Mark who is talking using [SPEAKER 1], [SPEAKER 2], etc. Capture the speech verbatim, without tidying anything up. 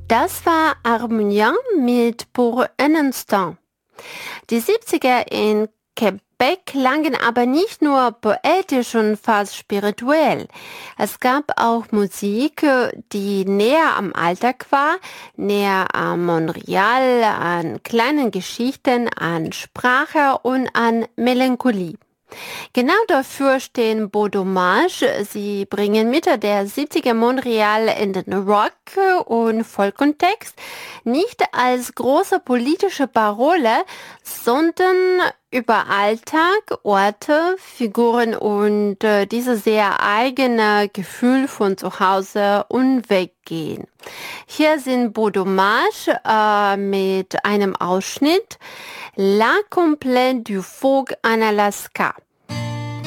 [SPEAKER 1] Das war Harmonia mit Pour un instant. Die siebziger in Quebec klangen aber nicht nur poetisch und fast spirituell. Es gab auch Musik, die näher am Alltag war, näher an Montreal, an kleinen Geschichten, an Sprache und an Melancholie. Genau dafür stehen Beau Dommage. Sie bringen Mitte der siebziger Montreal in den Rock- und Folk-Kontext, nicht als große politische Parole, sondern über Alltag, Orte, Figuren und äh, dieses sehr eigene Gefühl von zu Hause und Weggehen. Hier sind Beau Dommage äh, mit einem Ausschnitt La Complainte du Phoque en Alaska.